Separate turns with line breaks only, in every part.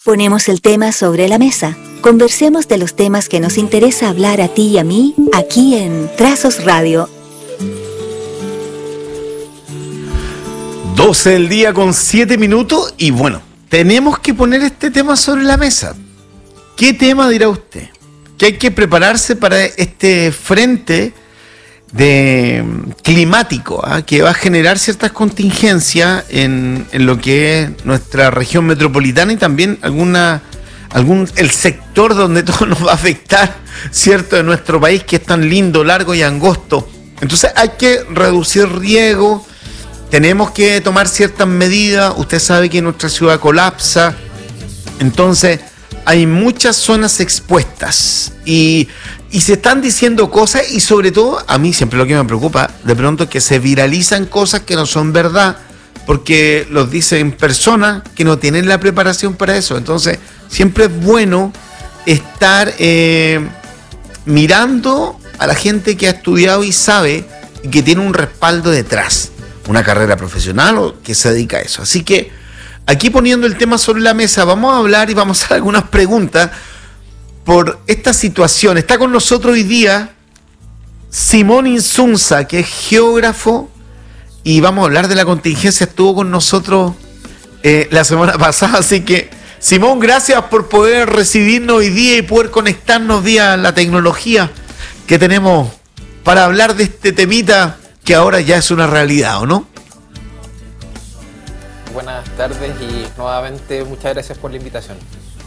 Ponemos el tema sobre la mesa. Conversemos de los temas que nos interesa hablar a ti y a mí, aquí en Trazos Radio.
12 del día con 7 minutos y bueno, tenemos que poner este tema sobre la mesa. ¿Qué tema dirá usted? Que hay que prepararse para este frente climático, que va a generar ciertas contingencias en lo que es nuestra región metropolitana y también el sector donde todo nos va a afectar, ¿cierto? De nuestro país, que es tan lindo, largo y angosto. Entonces hay que reducir riesgo, tenemos que tomar ciertas medidas. Usted sabe que nuestra ciudad colapsa, entonces hay muchas zonas expuestas y se están diciendo cosas, y sobre todo a mí siempre lo que me preocupa de pronto es que se viralizan cosas que no son verdad, porque los dicen personas que no tienen la preparación para eso. Entonces siempre es bueno estar mirando a la gente que ha estudiado y sabe y que tiene un respaldo detrás, una carrera profesional o que se dedica a eso. Así que aquí, poniendo el tema sobre la mesa, vamos a hablar y vamos a hacer algunas preguntas por esta situación. Está con nosotros hoy día Simón Insunza, que es geógrafo, y vamos a hablar de la contingencia. Estuvo con nosotros la semana pasada, así que Simón, gracias por poder recibirnos hoy día y poder conectarnos vía la tecnología que tenemos para hablar de este temita que ahora ya es una realidad, ¿o no?
Buenas tardes y nuevamente muchas gracias por la invitación.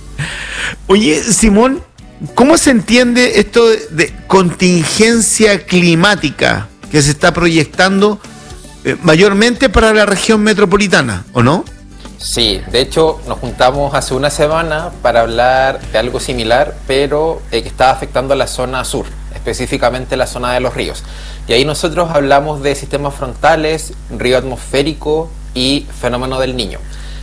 Oye, Simón, ¿cómo se entiende esto de contingencia climática que se está proyectando mayormente para la región metropolitana, o no?
Sí, de hecho nos juntamos hace una semana para hablar de algo similar, pero que está afectando a la zona sur, específicamente la zona de los ríos. Y ahí nosotros hablamos de sistemas frontales, río atmosférico y fenómeno del Niño.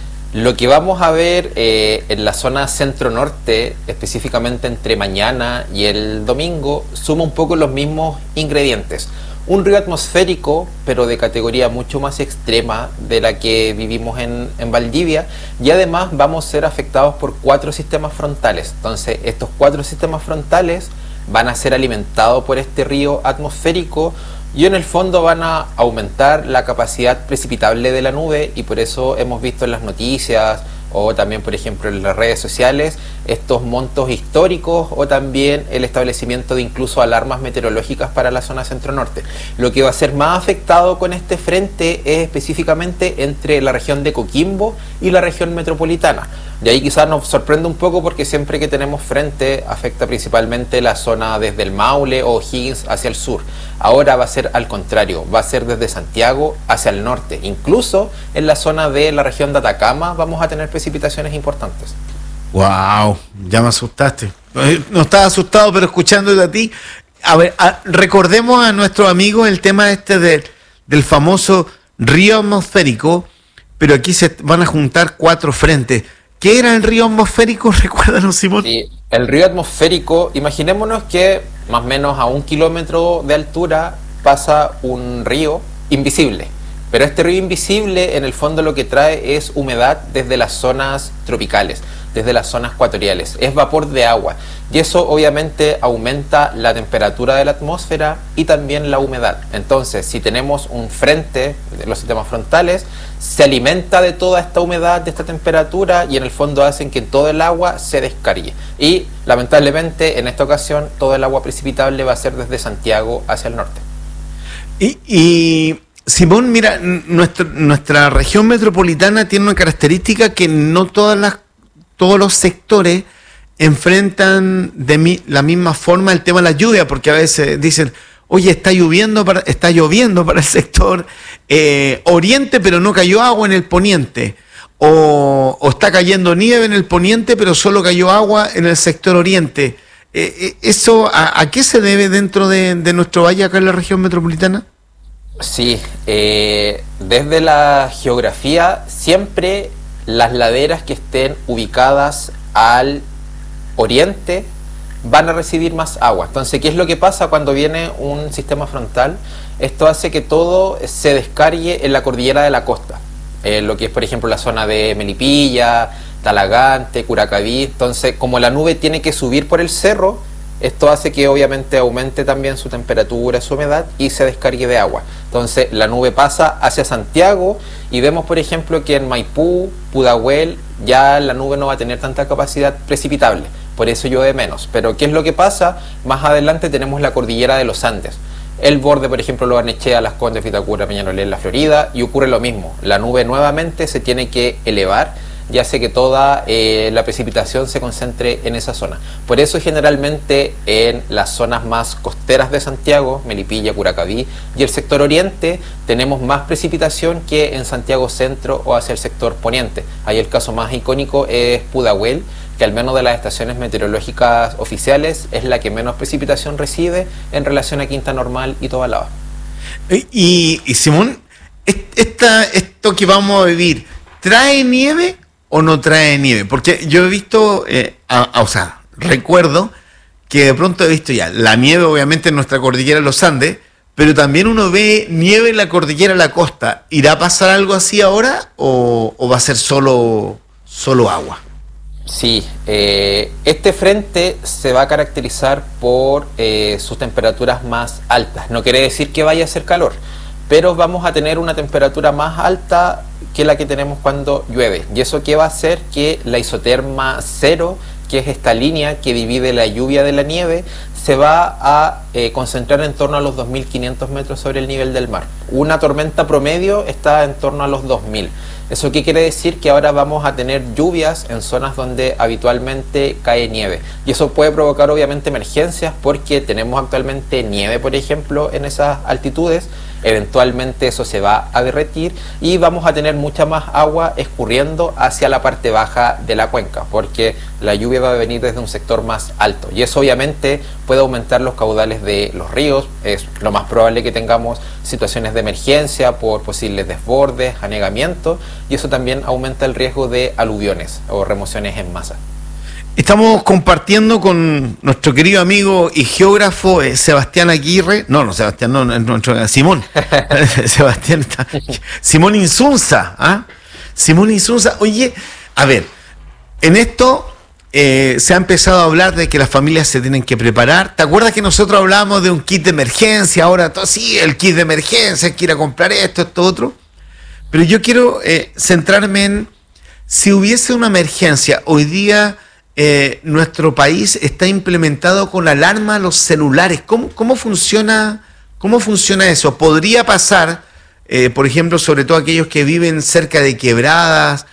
Lo que vamos a ver en la zona centro-norte, específicamente entre mañana y el domingo, suma un poco los mismos ingredientes. Un río atmosférico, pero de categoría mucho más extrema de la que vivimos en Valdivia, y además vamos a ser afectados por 4 sistemas frontales. Entonces, estos 4 sistemas frontales van a ser alimentados por este río atmosférico, y en el fondo van a aumentar la capacidad precipitable de la nube, y por eso hemos visto en las noticias o también, por ejemplo, en las redes sociales, estos montos históricos, o también el establecimiento de incluso alarmas meteorológicas para la zona centro-norte. Lo que va a ser más afectado con este frente es específicamente entre la región de Coquimbo y la región metropolitana. De ahí quizás nos sorprende un poco, porque siempre que tenemos frente afecta principalmente la zona desde el Maule o Higgins hacia el sur. Ahora va a ser al contrario, va a ser desde Santiago hacia el norte. Incluso en la zona de la región de Atacama vamos a tener precipitaciones importantes.
¡Wow! Ya me asustaste. No estaba asustado, pero escuchándote a ti. A ver, recordemos a nuestros amigos el tema del famoso río atmosférico, pero aquí se van a juntar 4 frentes. ¿Qué era el río atmosférico? Recuérdanos, Simón.
Sí, el río atmosférico, imaginémonos que más o menos a 1 kilómetro de altura pasa un río invisible. Pero este río invisible en el fondo lo que trae es humedad desde las zonas tropicales, desde las zonas ecuatoriales. Es vapor de agua, y eso obviamente aumenta la temperatura de la atmósfera y también la humedad. Entonces, si tenemos un frente de los sistemas frontales, se alimenta de toda esta humedad, de esta temperatura, y en el fondo hacen que todo el agua se descargue. Y lamentablemente en esta ocasión todo el agua precipitable va a ser desde Santiago hacia el norte.
Y Simón, mira, nuestra región metropolitana tiene una característica que no todos los sectores enfrentan de la misma forma el tema de la lluvia, porque a veces dicen, oye, está lloviendo para el sector oriente, pero no cayó agua en el poniente, o está cayendo nieve en el poniente, pero solo cayó agua en el sector oriente. ¿Eso a qué se debe dentro de nuestro valle acá en la región metropolitana?
Sí, desde la geografía siempre las laderas que estén ubicadas al oriente van a recibir más agua. Entonces, ¿qué es lo que pasa cuando viene un sistema frontal? Esto hace que todo se descargue en la cordillera de la costa, lo que es, por ejemplo, la zona de Melipilla, Talagante, Curacaví. Entonces, como la nube tiene que subir por el cerro, esto hace que obviamente aumente también su temperatura, su humedad y se descargue de agua. Entonces la nube pasa hacia Santiago y vemos, por ejemplo, que en Maipú, Pudahuel, ya la nube no va a tener tanta capacidad precipitable, por eso llueve menos. Pero ¿qué es lo que pasa? Más adelante tenemos la cordillera de los Andes. El borde, por ejemplo, Lo Barnechea, Las Condes, Vitacura, Peñalolén, La Florida, y ocurre lo mismo. La nube nuevamente se tiene que elevar y hace que toda la precipitación se concentre en esa zona. Por eso generalmente en las zonas más costeras de Santiago, Melipilla, Curacaví y el sector oriente, tenemos más precipitación que en Santiago Centro o hacia el sector poniente. Ahí el caso más icónico es Pudahuel, que al menos de las estaciones meteorológicas oficiales es la que menos precipitación recibe en relación a Quinta Normal y Tobalaba.
Y Simón, esto que vamos a vivir, ¿trae nieve o no trae nieve? Porque yo he visto, o sea, recuerdo que de pronto he visto ya la nieve obviamente en nuestra cordillera de los Andes, pero también uno ve nieve en la cordillera de la costa. ¿Irá a pasar algo así ahora o va a ser solo agua?
Sí, este frente se va a caracterizar por sus temperaturas más altas. No quiere decir que vaya a hacer calor, pero vamos a tener una temperatura más alta que la que tenemos cuando llueve. ¿Y eso qué va a hacer? Que la isoterma cero, que es esta línea que divide la lluvia de la nieve, se va a concentrar en torno a los 2.500 metros sobre el nivel del mar. Una tormenta promedio está en torno a los 2.000. ¿Eso qué quiere decir? Que ahora vamos a tener lluvias en zonas donde habitualmente cae nieve. Y eso puede provocar obviamente emergencias porque tenemos actualmente nieve, por ejemplo, en esas altitudes. Eventualmente eso se va a derretir y vamos a tener mucha más agua escurriendo hacia la parte baja de la cuenca, porque la lluvia va a venir desde un sector más alto y eso obviamente puede aumentar los caudales de los ríos. Es lo más probable que tengamos situaciones de emergencia por posibles desbordes, anegamientos, y eso también aumenta el riesgo de aluviones o remociones en masa.
Estamos compartiendo con nuestro querido amigo y geógrafo Sebastián Aguirre. Sebastián, no, nuestro Simón. Sebastián está. Simón Insunza, ¿ah? Simón Insunza. Oye, a ver, en esto se ha empezado a hablar de que las familias se tienen que preparar. ¿Te acuerdas que nosotros hablábamos de un kit de emergencia? Ahora todo, sí, el kit de emergencia, hay que ir a comprar esto, otro. Pero yo quiero centrarme en si hubiese una emergencia hoy día. Nuestro país está implementado con alarma a los celulares. ¿Cómo funciona eso? ¿Podría pasar, por ejemplo, sobre todo aquellos que viven cerca de quebradas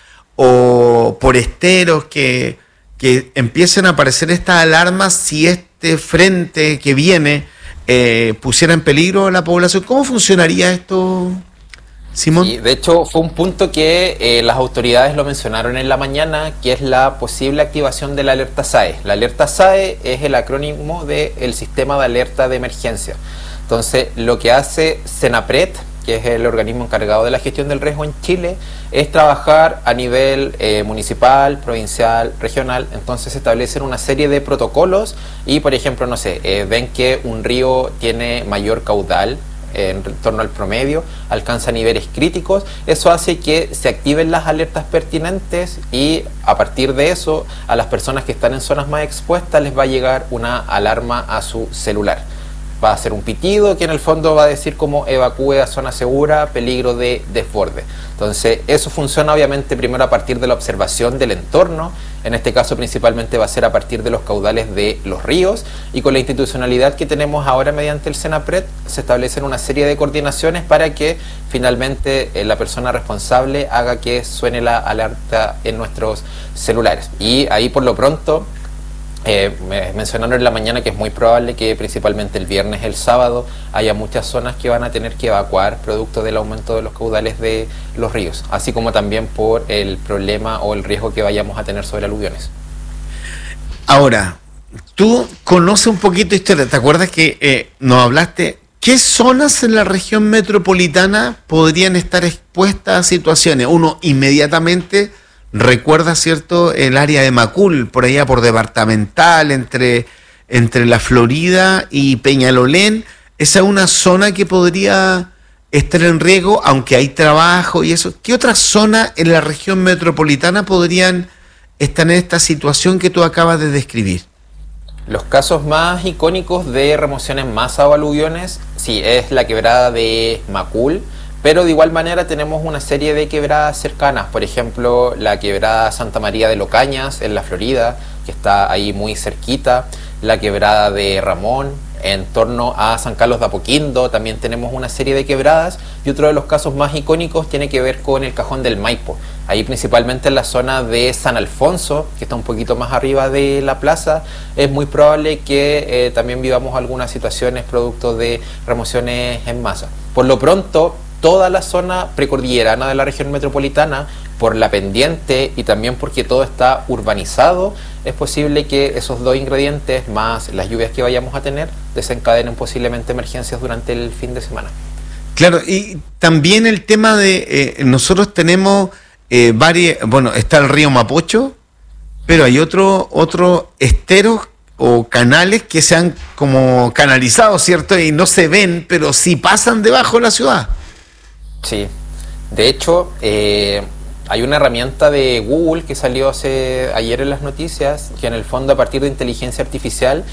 o por esteros, que empiecen a aparecer estas alarmas si este frente que viene pusiera en peligro a la población? ¿Cómo funcionaría esto, Simón?
Sí, de hecho fue un punto que las autoridades lo mencionaron en la mañana, que es la posible activación de la alerta SAE. La alerta SAE es el acrónimo del Sistema de Alerta de Emergencia. Entonces, lo que hace Senapred, que es el organismo encargado de la gestión del riesgo en Chile, es trabajar a nivel municipal, provincial, regional. Entonces se establecen una serie de protocolos y, por ejemplo, ven que un río tiene mayor caudal en torno al promedio, alcanza niveles críticos. Eso hace que se activen las alertas pertinentes y a partir de eso a las personas que están en zonas más expuestas les va a llegar una alarma a su celular. Va a ser un pitido que en el fondo va a decir como evacúe a zona segura, peligro de desborde. Entonces eso funciona obviamente primero a partir de la observación del entorno. En este caso principalmente va a ser a partir de los caudales de los ríos, y con la institucionalidad que tenemos ahora mediante el Senapred se establecen una serie de coordinaciones para que finalmente la persona responsable haga que suene la alerta en nuestros celulares. Y ahí por lo pronto mencionaron en la mañana que es muy probable que principalmente el viernes, el sábado, haya muchas zonas que van a tener que evacuar producto del aumento de los caudales de los ríos, así como también por el problema o el riesgo que vayamos a tener sobre aluviones.
Ahora, tú conoces un poquito historia, ¿te acuerdas que nos hablaste? ¿Qué zonas en la región metropolitana podrían estar expuestas a situaciones? Uno inmediatamente recuerda, ¿cierto?, el área de Macul, por allá por Departamental, entre La Florida y Peñalolén. Esa es una zona que podría estar en riesgo, aunque hay trabajo y eso. ¿Qué otras zonas en la región metropolitana podrían están en esta situación que tú acabas de describir?
Los casos más icónicos de remoción en masa o aluviones, sí, es la quebrada de Macul, pero de igual manera tenemos una serie de quebradas cercanas, por ejemplo, la quebrada Santa María de Locañas en la Florida, que está ahí muy cerquita, la quebrada de Ramón, en torno a San Carlos de Apoquindo también tenemos una serie de quebradas, y otro de los casos más icónicos tiene que ver con el Cajón del Maipo, ahí principalmente en la zona de San Alfonso, que está un poquito más arriba de la plaza. Es muy probable que también vivamos algunas situaciones producto de remociones en masa. Por lo pronto, toda la zona precordillerana de la región metropolitana, por la pendiente y también porque todo está urbanizado, es posible que esos dos ingredientes más las lluvias que vayamos a tener desencadenen posiblemente emergencias durante el fin de semana.
Claro, y también el tema de nosotros tenemos está el río Mapocho, pero hay otros esteros o canales que se han como canalizado, ¿cierto? Y no se ven, pero sí pasan debajo de la ciudad.
Sí, de hecho, hay una herramienta de Google que salió ayer en las noticias, que en el fondo a partir de inteligencia artificial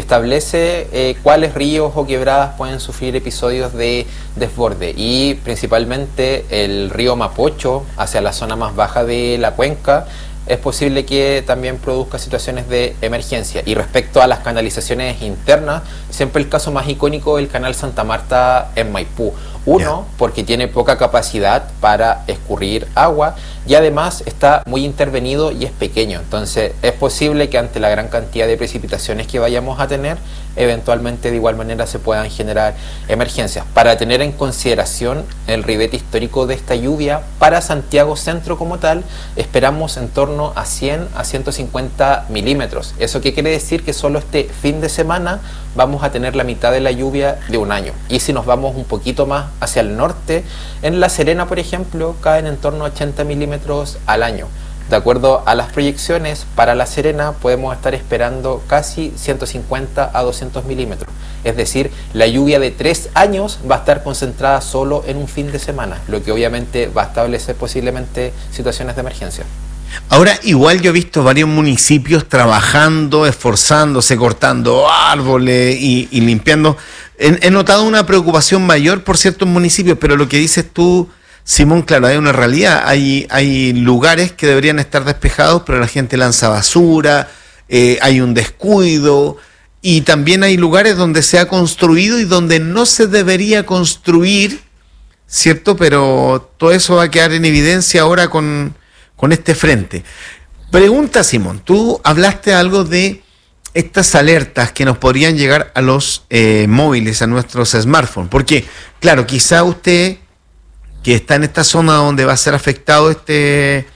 establece cuáles ríos o quebradas pueden sufrir episodios de desborde, y principalmente el río Mapocho hacia la zona más baja de la cuenca es posible que también produzca situaciones de emergencia. Y respecto a las canalizaciones internas, siempre el caso más icónico es el canal Santa Marta en Maipú. Uno, porque tiene poca capacidad para escurrir agua, y además está muy intervenido y es pequeño. Entonces es posible que ante la gran cantidad de precipitaciones que vayamos a tener, eventualmente de igual manera se puedan generar emergencias. Para tener en consideración el ribete histórico de esta lluvia, para Santiago Centro como tal, esperamos en torno a 100 a 150 milímetros. ¿Eso qué quiere decir? Que solo este fin de semana vamos a tener la mitad de la lluvia de un año. Y si nos vamos un poquito más hacia el norte, en La Serena, por ejemplo, caen en torno a 80 milímetros al año. De acuerdo a las proyecciones, para La Serena podemos estar esperando casi 150 a 200 milímetros. Es decir, la lluvia de 3 años va a estar concentrada solo en un fin de semana, lo que obviamente va a establecer posiblemente situaciones de emergencia.
Ahora, igual yo he visto varios municipios trabajando, esforzándose, cortando árboles y limpiando. He notado una preocupación mayor por ciertos municipios, pero lo que dices tú, Simón, claro, hay una realidad. Hay lugares que deberían estar despejados, pero la gente lanza basura, hay un descuido, y también hay lugares donde se ha construido y donde no se debería construir, ¿cierto? Pero todo eso va a quedar en evidencia ahora con este frente. Pregunta, Simón, tú hablaste algo de estas alertas que nos podrían llegar a los móviles, a nuestros smartphones, porque, claro, quizá usted que está en esta zona donde va a ser afectado este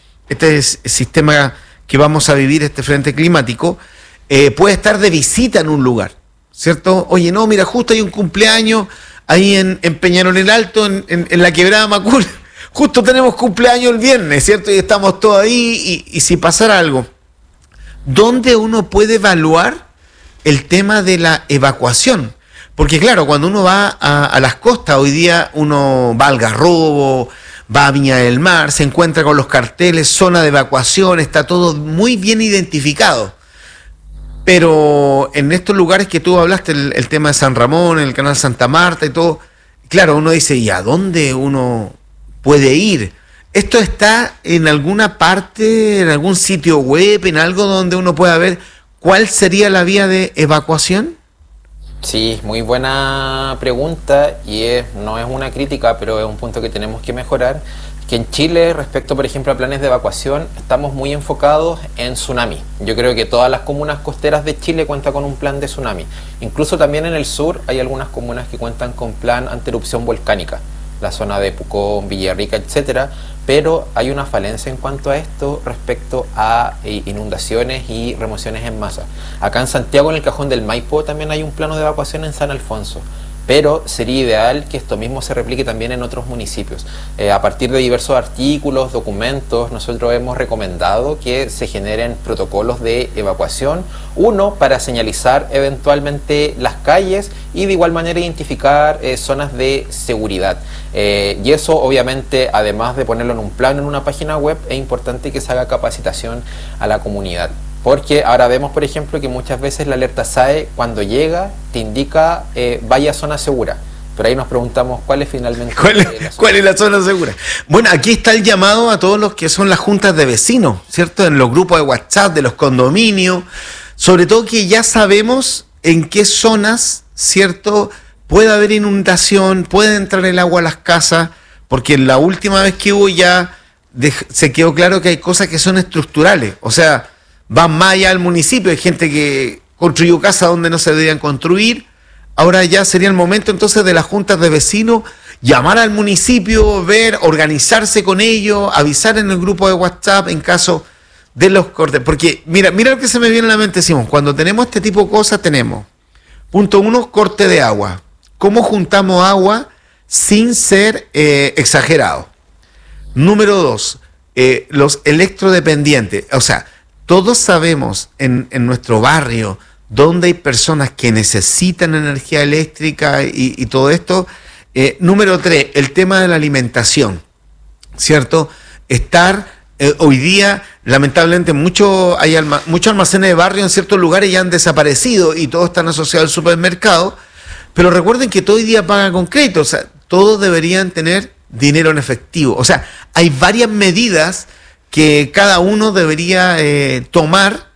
sistema que vamos a vivir, este frente climático, puede estar de visita en un lugar, ¿cierto? Oye, no, mira, justo hay un cumpleaños ahí en Peñarol el Alto, en la quebrada Macul. Justo tenemos cumpleaños el viernes, ¿cierto? Y estamos todos ahí, y si pasara algo, ¿dónde uno puede evaluar el tema de la evacuación? Porque claro, cuando uno va a las costas, hoy día uno va al Algarrobo, va a Viña del Mar, se encuentra con los carteles, zona de evacuación, está todo muy bien identificado. Pero en estos lugares que tú hablaste, el tema de San Ramón, el canal Santa Marta y todo, claro, uno dice, ¿y a dónde uno puede ir? ¿Esto está en alguna parte, en algún sitio web, en algo donde uno pueda ver cuál sería la vía de evacuación?
Sí, muy buena pregunta, y no es una crítica, pero es un punto que tenemos que mejorar, que en Chile, respecto por ejemplo a planes de evacuación, estamos muy enfocados en tsunami. Yo creo que todas las comunas costeras de Chile cuentan con un plan de tsunami. Incluso también en el sur hay algunas comunas que cuentan con plan ante erupción volcánica, la zona de Pucón, Villarrica, etcétera, pero hay una falencia en cuanto a esto respecto a inundaciones y remociones en masa. Acá en Santiago, en el Cajón del Maipo, también hay un plano de evacuación en San Alfonso, pero sería ideal que esto mismo se replique también en otros municipios. A partir de diversos artículos, documentos, nosotros hemos recomendado que se generen protocolos de evacuación, uno para señalizar eventualmente las calles y de igual manera identificar zonas de seguridad. Y eso obviamente, además de ponerlo en un plano en una página web, es importante que se haga capacitación a la comunidad. Porque ahora vemos, por ejemplo, que muchas veces la alerta SAE, cuando llega, te indica vaya a zona segura. Pero ahí nos preguntamos cuál es finalmente
¿Cuál es la zona segura? Bueno, aquí está el llamado a todos los que son las juntas de vecinos, ¿cierto? En los grupos de WhatsApp, de los condominios, sobre todo que ya sabemos en qué zonas, ¿cierto?, puede haber inundación, puede entrar el agua a las casas, porque la última vez que hubo ya se quedó claro que hay cosas que son estructurales, o sea, van más allá del municipio, hay gente que construyó casas donde no se debían construir. Ahora ya sería el momento entonces de las juntas de vecinos, llamar al municipio, ver, organizarse con ellos, avisar en el grupo de WhatsApp en caso de los cortes. Porque mira lo que se me viene a la mente, Simón, cuando tenemos este tipo de cosas tenemos, punto 1, corte de agua. ¿Cómo juntamos agua sin ser exagerado? Número 2, los electrodependientes, o sea, todos sabemos en nuestro barrio donde hay personas que necesitan energía eléctrica y todo esto. Número 3, el tema de la alimentación, ¿cierto? Hoy día, lamentablemente, muchos almacenes de barrio en ciertos lugares ya han desaparecido y todos están asociados al supermercado, pero recuerden que todo hoy día paga con crédito, o sea, todos deberían tener dinero en efectivo. O sea, hay varias medidas que cada uno debería tomar,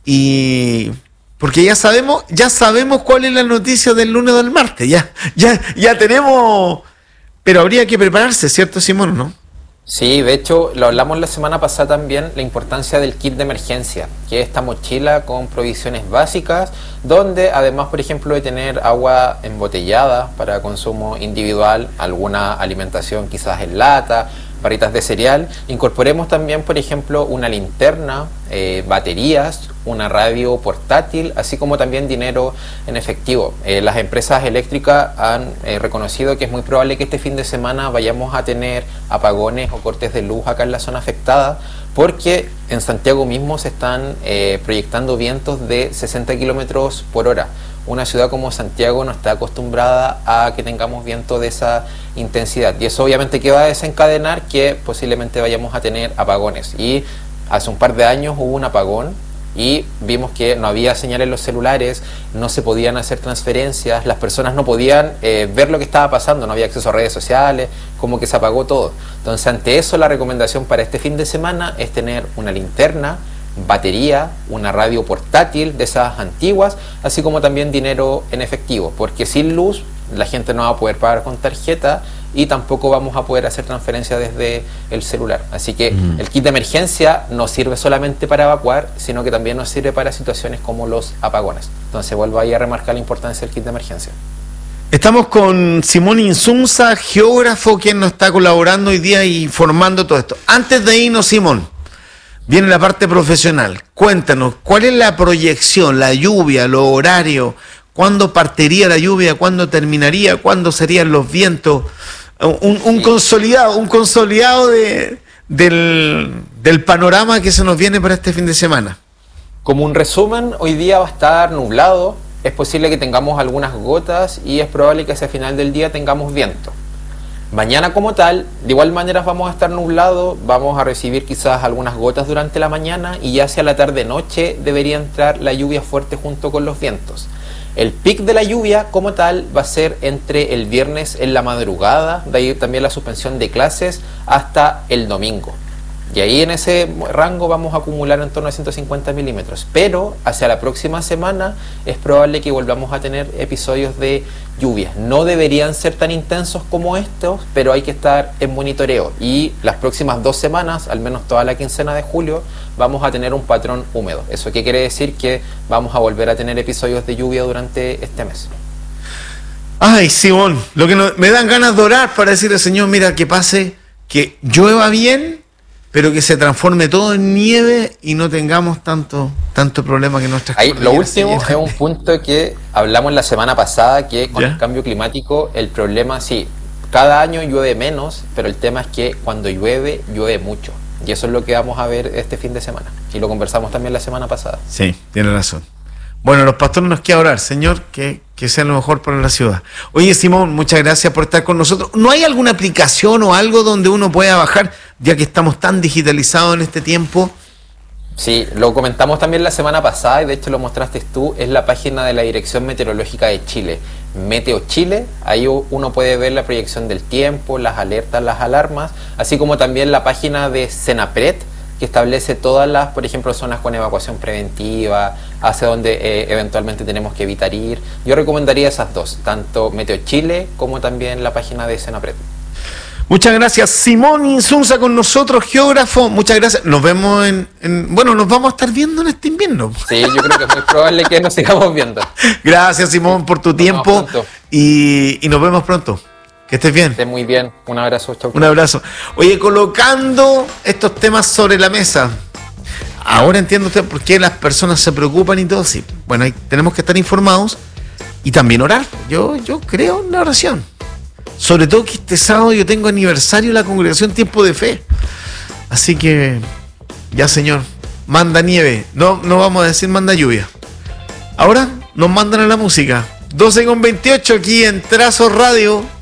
y porque ya sabemos cuál es la noticia del lunes o del martes, ya tenemos, pero habría que prepararse, ¿cierto, Simón, no?
Sí, de hecho, lo hablamos la semana pasada también, la importancia del kit de emergencia, que es esta mochila con provisiones básicas, donde además, por ejemplo, de tener agua embotellada para consumo individual, alguna alimentación quizás en lata, barritas de cereal, incorporemos también, por ejemplo, una linterna, baterías, una radio portátil, así como también dinero en efectivo. Las empresas eléctricas han reconocido que es muy probable que este fin de semana vayamos a tener apagones o cortes de luz acá en la zona afectada, porque en Santiago mismo se están proyectando vientos de 60 kilómetros por hora. Una ciudad como Santiago no está acostumbrada a que tengamos viento de esa intensidad, y eso obviamente que va a desencadenar que posiblemente vayamos a tener apagones. Y hace un par de años hubo un apagón y vimos que no había señal en los celulares, no se podían hacer transferencias, las personas no podían ver lo que estaba pasando, no había acceso a redes sociales, como que se apagó todo. Entonces, ante eso, la recomendación para este fin de semana es tener una linterna, batería, una radio portátil de esas antiguas, así como también dinero en efectivo, porque sin luz la gente no va a poder pagar con tarjeta y tampoco vamos a poder hacer transferencias desde el celular. Así que el kit de emergencia no sirve solamente para evacuar, sino que también nos sirve para situaciones como los apagones. Entonces vuelvo ahí a remarcar la importancia del kit de emergencia.
Estamos con Simón Insunza, geógrafo, quien nos está colaborando hoy día y informando todo esto. Antes de irnos, Simón, viene la parte profesional. Cuéntanos, ¿cuál es la proyección, la lluvia, los horarios? ¿Cuándo partiría la lluvia? ¿Cuándo terminaría? ¿Cuándo serían los vientos? Un consolidado del panorama que se nos viene para este fin de semana.
Como un resumen, hoy día va a estar nublado, es posible que tengamos algunas gotas y es probable que hacia final del día tengamos viento. Mañana como tal, de igual manera vamos a estar nublados, vamos a recibir quizás algunas gotas durante la mañana y ya hacia la tarde-noche debería entrar la lluvia fuerte junto con los vientos. El pic de la lluvia como tal va a ser entre el viernes en la madrugada, de ahí también la suspensión de clases, hasta el domingo. Y ahí en ese rango vamos a acumular en torno a 150 milímetros. Pero hacia la próxima semana es probable que volvamos a tener episodios de lluvias. No deberían ser tan intensos como estos, pero hay que estar en monitoreo. Y las próximas 2 semanas, al menos toda la quincena de julio, vamos a tener un patrón húmedo. ¿Eso qué quiere decir? Que vamos a volver a tener episodios de lluvia durante este mes.
Ay, Simón, lo que me dan ganas de orar para decirle, Señor, mira, que pase, que llueva bien, pero que se transforme todo en nieve y no tengamos tanto problema que nuestras
cordilleras. Lo último es un punto que hablamos la semana pasada, que con el cambio climático el problema, sí, cada año llueve menos, pero el tema es que cuando llueve mucho. Y eso es lo que vamos a ver este fin de semana. Y lo conversamos también la semana pasada.
Sí, tiene razón. Bueno, los pastores nos queda orar, Señor, que sea lo mejor para la ciudad. Oye, Simón, muchas gracias por estar con nosotros. ¿No hay alguna aplicación o algo donde uno pueda bajar, ya que estamos tan digitalizados en este tiempo?
Sí, lo comentamos también la semana pasada y de hecho lo mostraste tú, es la página de la Dirección Meteorológica de Chile, Meteo Chile. Ahí uno puede ver la proyección del tiempo, las alertas, las alarmas, así como también la página de Senapred, que establece todas las, por ejemplo, zonas con evacuación preventiva, hacia donde eventualmente tenemos que evitar ir. Yo recomendaría esas dos, tanto Meteo Chile como también la página de Senapred.
Muchas gracias, Simón Insunza con nosotros, geógrafo. Muchas gracias. Nos vemos bueno, nos vamos a estar viendo en este invierno.
Sí, yo creo que es muy probable que nos sigamos viendo.
Gracias, Simón, por tu tiempo y nos vemos pronto. Que estés bien.
Estés muy bien. Un abrazo. Chau.
Un abrazo. Oye, colocando estos temas sobre la mesa. Ahora entiendo usted por qué las personas se preocupan y todo. Sí. Bueno, tenemos que estar informados y también orar. Yo creo en la oración. Sobre todo que este sábado yo tengo aniversario de la congregación Tiempo de Fe. Así que, ya Señor, manda nieve. No vamos a decir manda lluvia. Ahora nos mandan a la música. 12:28 aquí en Trazos Radio.